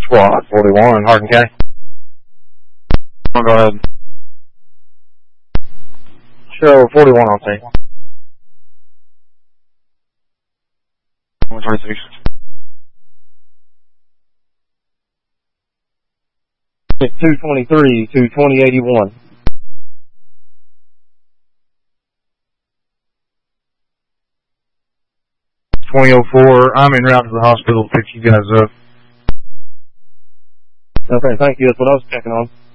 Squad 41, Hardin County. Go ahead. Show 41 on scene. 126. 223 to 2081. 2004. I'm en route to the hospital to pick you guys up. Okay, thank you. That's what I was checking on.